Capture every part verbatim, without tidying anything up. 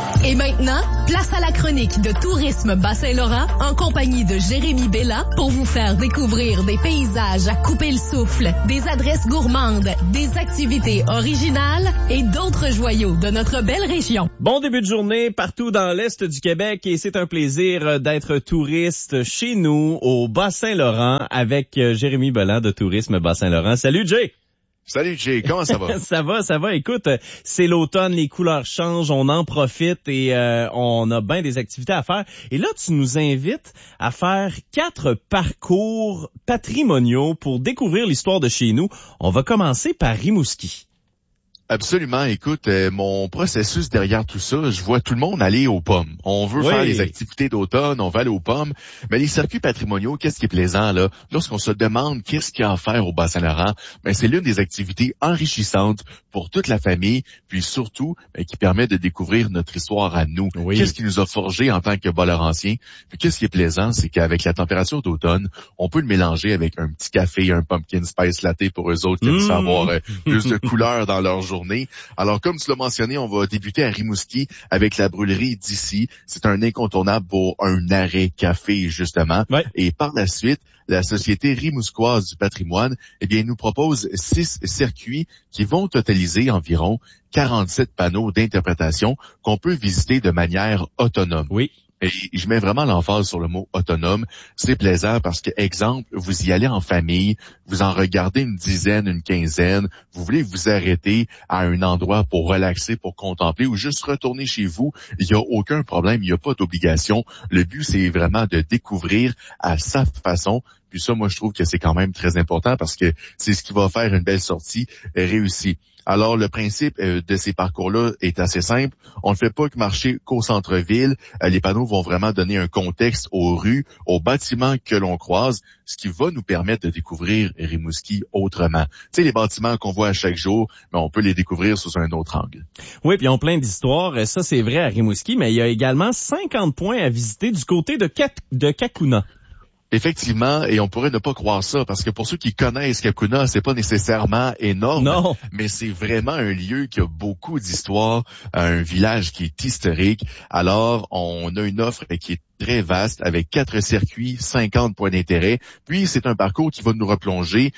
Et maintenant, place à la chronique de Tourisme Bas-Saint-Laurent en compagnie de Jérémy Bella pour vous faire découvrir des paysages à couper le souffle, des adresses gourmandes, des activités originales et d'autres joyaux de notre belle région. Bon début de journée partout dans l'Est du Québec et c'est un plaisir d'être touriste chez nous au Bas-Saint-Laurent avec Jérémy Bella de Tourisme Bas-Saint-Laurent. Salut Jay! Salut Jay, comment ça va? ça va, ça va. Écoute, c'est l'automne, les couleurs changent, on en profite et euh, on a bien des activités à faire. Et là, tu nous invites à faire quatre parcours patrimoniaux pour découvrir l'histoire de chez nous. On va commencer par Rimouski. Absolument. Écoute, euh, mon processus derrière tout ça, je vois tout le monde aller aux pommes. On veut oui. faire les activités d'automne, on va aller aux pommes. Mais les circuits patrimoniaux, qu'est-ce qui est plaisant, là? Lorsqu'on se demande qu'est-ce qu'il y a à faire au Bas-Saint-Laurent, ben, c'est l'une des activités enrichissantes pour toute la famille, puis surtout, ben, qui permet de découvrir notre histoire à nous. Oui. Qu'est-ce qui nous a forgé en tant que Bas-Laurentiens? Puis qu'est-ce qui est plaisant, c'est qu'avec la température d'automne, on peut le mélanger avec un petit café, un pumpkin spice latte pour eux autres qui aiment mmh. avoir euh, plus de couleurs dans leur journée. Alors, comme tu l'as mentionné, on va débuter à Rimouski avec la brûlerie d'ici. C'est un incontournable pour un arrêt café, justement. Ouais. Et par la suite, la Société rimousquoise du patrimoine, eh bien, nous propose six circuits qui vont totaliser environ quarante-sept panneaux d'interprétation qu'on peut visiter de manière autonome. Oui. Et je mets vraiment l'emphase sur le mot autonome. C'est plaisant parce que, exemple, vous y allez en famille, vous en regardez une dizaine, une quinzaine, vous voulez vous arrêter à un endroit pour relaxer, pour contempler ou juste retourner chez vous. Il n'y a aucun problème, il n'y a pas d'obligation. Le but, c'est vraiment de découvrir à sa façon. Puis ça, moi, je trouve que c'est quand même très important parce que c'est ce qui va faire une belle sortie réussie. Alors, le principe euh, de ces parcours-là est assez simple. On ne fait pas que marcher qu'au centre-ville. Euh, les panneaux vont vraiment donner un contexte aux rues, aux bâtiments que l'on croise, ce qui va nous permettre de découvrir Rimouski autrement. Tu sais, les bâtiments qu'on voit à chaque jour, mais on peut les découvrir sous un autre angle. Oui, puis ils ont plein d'histoires. Ça, c'est vrai à Rimouski, mais il y a également cinquante points à visiter du côté de, Cat- de Kakuna. Effectivement, et on pourrait ne pas croire ça, parce que pour ceux qui connaissent Kakuna, c'est pas nécessairement énorme, non. mais c'est vraiment un lieu qui a beaucoup d'histoire, un village qui est historique. Alors, on a une offre qui est très vaste, avec quatre circuits, cinquante points d'intérêt. Puis, c'est un parcours qui va nous replonger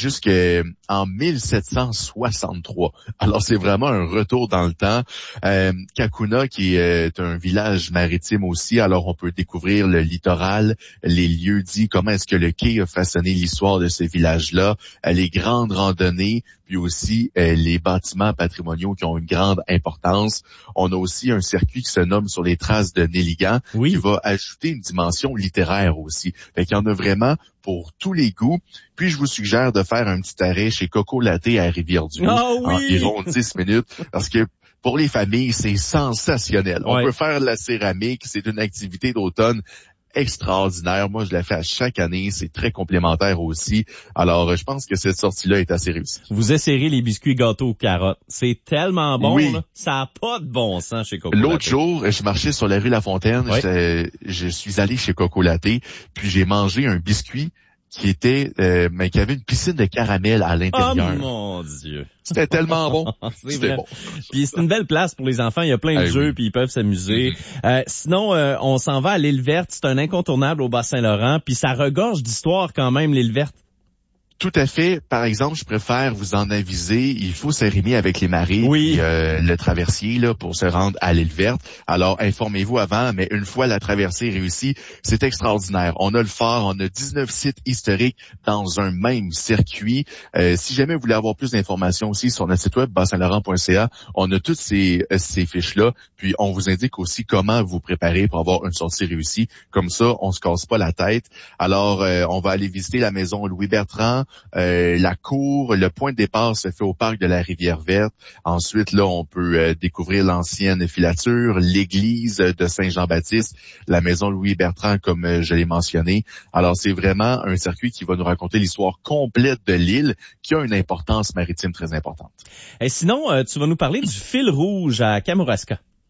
jusqu'en mille sept cent soixante-trois. Alors, c'est vraiment un retour dans le temps. Euh, Kakuna, qui est un village maritime aussi, alors on peut découvrir le littoral, les lieux dits, comment est-ce que le quai a façonné l'histoire de ce village-là, les grandes randonnées, puis aussi euh, les bâtiments patrimoniaux qui ont une grande importance. On a aussi un circuit qui se nomme Sur les traces de Néligan, oui. qui va ajouter une dimension littéraire aussi. Fait qu'il y en a vraiment pour tous les goûts. Puis je vous suggère de faire un petit arrêt chez Coco Latte à Rivière-du-Loup, oh, oui. environ dix minutes, parce que pour les familles, c'est sensationnel. Ouais. On peut faire la céramique, c'est une activité d'automne extraordinaire. Moi, je la fais à chaque année. C'est très complémentaire aussi. Alors, je pense que cette sortie-là est assez réussie. Vous essayerez les biscuits gâteaux aux carottes. C'est tellement bon, oui. là. Ça n'a pas de bon sens chez Coco L'autre Latte. jour, je marchais sur la rue La Fontaine. Ouais. Je suis allé chez Coco Latte, puis j'ai mangé un biscuit qui était, euh, mais qui avait une piscine de caramel à l'intérieur. Oh mon Dieu! C'était tellement bon. c'est C'était vrai. bon. Puis c'est une belle place pour les enfants. Il y a plein de ah, jeux, oui. puis ils peuvent s'amuser. Mm-hmm. Euh, sinon, euh, on s'en va à l'île Verte. C'est un incontournable au Bas-Saint-Laurent. Puis ça regorge d'histoire quand même, l'île Verte. Tout à fait. Par exemple, je préfère vous en aviser, il faut s'arrimer avec les marées, oui. puis, euh, le traversier là pour se rendre à l'île Verte. Alors, informez-vous avant, mais une fois la traversée réussie, c'est extraordinaire. On a le phare, on a dix-neuf sites historiques dans un même circuit. Euh, si jamais vous voulez avoir plus d'informations aussi sur notre site web bas saint laurent point c a, on a toutes ces, ces fiches-là, puis on vous indique aussi comment vous préparer pour avoir une sortie réussie. Comme ça, on se casse pas la tête. Alors, euh, on va aller visiter la maison Louis-Bertrand, Euh, la cour, le point de départ se fait au parc de la Rivière-Verte. Ensuite, là, on peut euh, découvrir l'ancienne filature, l'église de Saint-Jean-Baptiste, la maison Louis-Bertrand, comme euh, je l'ai mentionné. Alors, c'est vraiment un circuit qui va nous raconter l'histoire complète de l'île, qui a une importance maritime très importante. Et sinon, euh, tu vas nous parler du fil rouge à Kamouraska.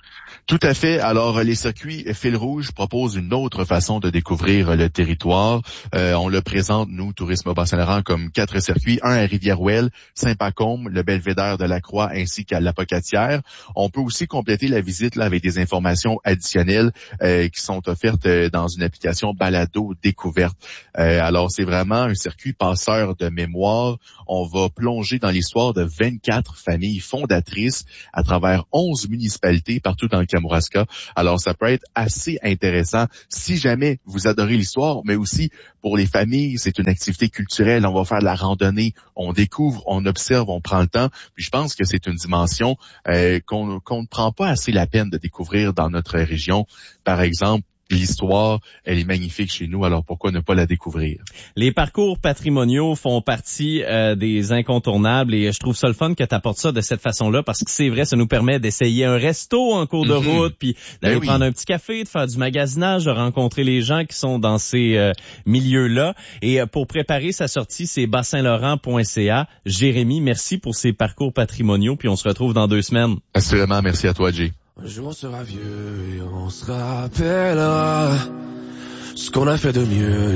Tout à fait. Alors, les circuits Fil Rouge proposent une autre façon de découvrir le territoire. Euh, on le présente, nous, Tourisme Bas-Saint-Laurent, comme quatre circuits. Un à Rivière-Ouelle, Saint-Pacôme, le Belvédère de la Croix, ainsi qu'à l'Apocatière. On peut aussi compléter la visite là avec des informations additionnelles euh, qui sont offertes euh, dans une application Balado Découverte. Euh, alors, c'est vraiment un circuit passeur de mémoire. On va plonger dans l'histoire de vingt-quatre familles fondatrices à travers onze municipalités partout dans le Kamouraska. Alors, ça peut être assez intéressant si jamais vous adorez l'histoire, mais aussi pour les familles, c'est une activité culturelle. On va faire de la randonnée, on découvre, on observe, on prend le temps. Puis je pense que c'est une dimension euh, qu'on, qu'on ne prend pas assez la peine de découvrir dans notre région. Par exemple, l'histoire, elle est magnifique chez nous, alors pourquoi ne pas la découvrir? Les parcours patrimoniaux font partie euh, des incontournables et je trouve ça le fun que tu apportes ça de cette façon-là parce que c'est vrai, ça nous permet d'essayer un resto en cours de mm-hmm. route, puis d'aller ben oui. prendre un petit café, de faire du magasinage, de rencontrer les gens qui sont dans ces euh, milieux-là. Et euh, pour préparer sa sortie, c'est bas saint laurent point c a. Jérémy, merci pour ces parcours patrimoniaux, puis on se retrouve dans deux semaines. Assurément, merci à toi, Jay. Un jour on sera vieux et on se rappellera ce qu'on a fait de mieux.